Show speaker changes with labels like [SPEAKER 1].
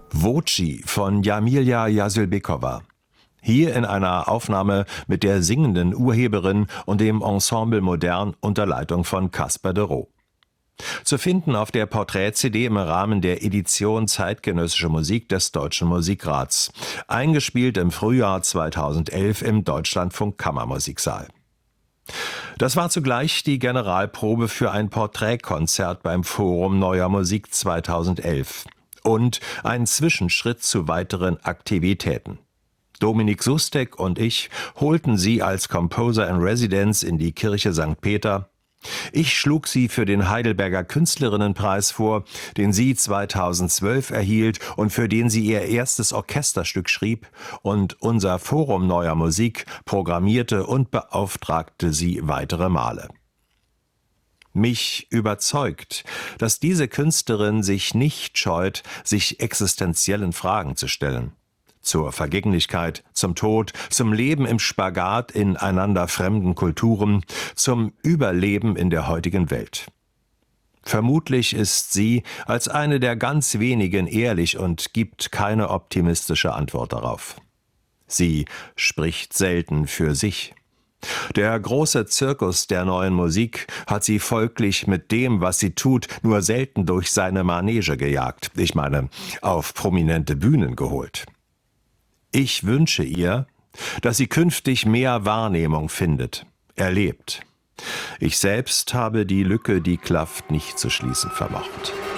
[SPEAKER 1] Voci von Jamilja Jasylbekova. Hier in einer Aufnahme mit der singenden Urheberin und dem Ensemble Modern unter Leitung von Kasper de Roo. Zu finden auf der Porträt-CD im Rahmen der Edition Zeitgenössische Musik des Deutschen Musikrats. Eingespielt im Frühjahr 2011 im Deutschlandfunk Kammermusiksaal. Das war zugleich die Generalprobe für ein Porträtkonzert beim Forum Neuer Musik 2011 und ein Zwischenschritt zu weiteren Aktivitäten. Dominik Sustek und ich holten sie als Composer in Residence in die Kirche St. Peter. Ich schlug sie für den Heidelberger Künstlerinnenpreis vor, den sie 2012 erhielt und für den sie ihr erstes Orchesterstück schrieb, und unser Forum Neuer Musik programmierte und beauftragte sie weitere Male. Mich überzeugt, dass diese Künstlerin sich nicht scheut, sich existenziellen Fragen zu stellen. Zur Vergänglichkeit, zum Tod, zum Leben im Spagat in einander fremden Kulturen, zum Überleben in der heutigen Welt. Vermutlich ist sie als eine der ganz wenigen ehrlich und gibt keine optimistische Antwort darauf. Sie spricht selten für sich. Der große Zirkus der neuen Musik hat sie folglich mit dem, was sie tut, nur selten durch seine Manege gejagt, ich meine, auf prominente Bühnen geholt. Ich wünsche ihr, dass sie künftig mehr Wahrnehmung findet, erlebt. Ich selbst habe die Lücke, die klafft, nicht zu schließen vermocht.